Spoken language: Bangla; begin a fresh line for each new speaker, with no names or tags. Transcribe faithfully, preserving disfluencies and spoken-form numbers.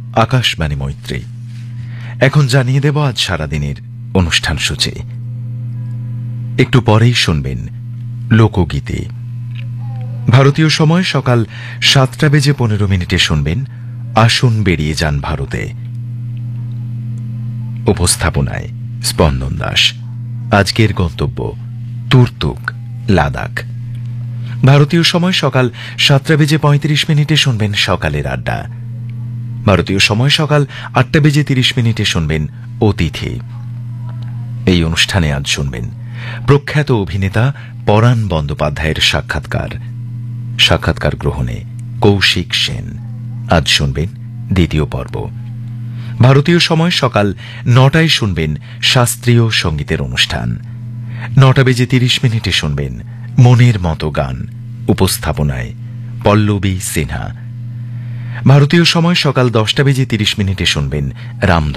আকাশবাণী মৈত্রী। এখন জানিয়ে দেব আজ সারাদিনের অনুষ্ঠান সূচি। একটু পরেই শুনবেন লোকগীতি। ভারতীয় সময় সকাল সাতটা বেজে পনেরো মিনিটে শুনবেন আসুন বেরিয়ে যান ভারতে। উপস্থাপনায় স্পন্দন দাস। আজকের গন্তব্য তুর্তুক, লাদাখ। ভারতীয় সময় সকাল সাতটা বেজে পঁয়ত্রিশ মিনিটে শুনবেন সকালের আড্ডা। ভারতীয় সময় সকাল আটটা বেজে তিরিশ মিনিটে শুনবেন অতিথি। এই অনুষ্ঠানে আজ শুনবেন প্রখ্যাত অভিনেতা পরাণ বন্দ্যোপাধ্যায়ের সাক্ষাৎকার। সাক্ষাৎকার গ্রহণে কৌশিক সেন। আজ শুনবেন দ্বিতীয় পর্ব। ভারতীয় সময় সকাল নটায় শুনবেন শাস্ত্রীয় সঙ্গীতের অনুষ্ঠান। নটা বেজে তিরিশ মিনিটে শুনবেন মনের মতো গান। উপস্থাপনায় পল্লবী সিনহা। ভারতীয় সময় সকাল দশটা বেজে তিরিশ মিনিটে শুনবেন রাম